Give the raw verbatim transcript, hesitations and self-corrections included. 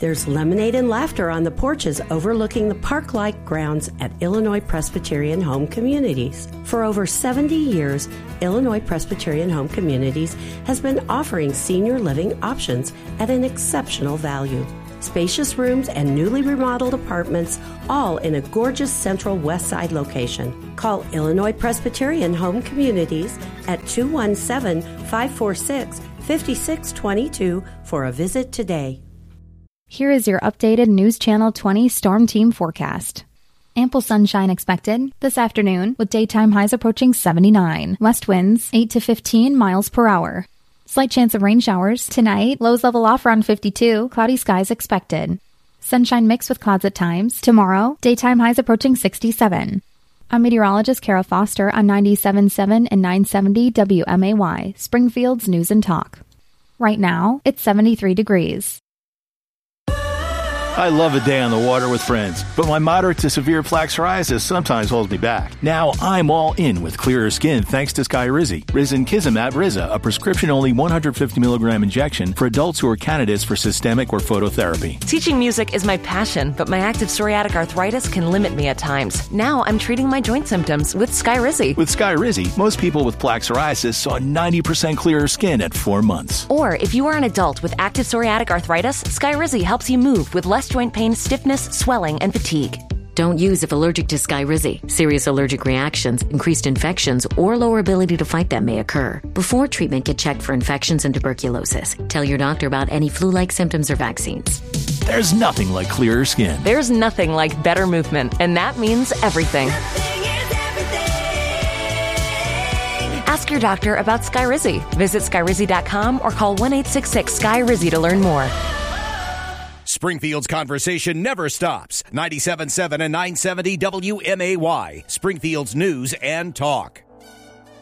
There's lemonade and laughter on the porches overlooking the park-like grounds at Illinois Presbyterian Home Communities. For over seventy years, Illinois Presbyterian Home Communities has been offering senior living options at an exceptional value. Spacious rooms and newly remodeled apartments, all in a gorgeous central west side location. Call Illinois Presbyterian Home Communities at two one seven, five four six, five six two two for a visit today. Here is your updated News Channel twenty Storm Team forecast. Ample sunshine expected this afternoon with daytime highs approaching seventy-nine. West winds eight to fifteen miles per hour. Slight chance of rain showers tonight. Lows level off around fifty-two. Cloudy skies expected. Sunshine mixed with clouds at times. Tomorrow, daytime highs approaching sixty-seven. I'm meteorologist Kara Foster on ninety-seven point seven and nine seventy W M A Y, Springfield's News and Talk. Right now, it's seventy-three degrees. I love a day on the water with friends, but my moderate to severe plaque psoriasis sometimes holds me back. Now I'm all in with clearer skin thanks to Skyrizi. Risankizumab Riza, a prescription-only one hundred fifty milligram injection for adults who are candidates for systemic or phototherapy. Teaching music is my passion, but my active psoriatic arthritis can limit me at times. Now I'm treating my joint symptoms with Skyrizi. With Skyrizi, most people with plaque psoriasis saw ninety percent clearer skin at four months. Or if you are an adult with active psoriatic arthritis, Skyrizi helps you move with less joint pain, stiffness, swelling, and fatigue. Don't use if allergic to Skyrizi. Serious allergic reactions, increased infections, or lower ability to fight them may occur. Before treatment, get checked for infections and tuberculosis. Tell your doctor about any flu-like symptoms or vaccines. There's nothing like clearer skin. There's nothing like better movement, and that means everything. Ask your doctor about Skyrizi. Visit Skyrizi dot com or call one eight six six S K Y R I Z I to learn more. Springfield's conversation never stops. ninety-seven point seven and nine seventy W M A Y, Springfield's News and Talk.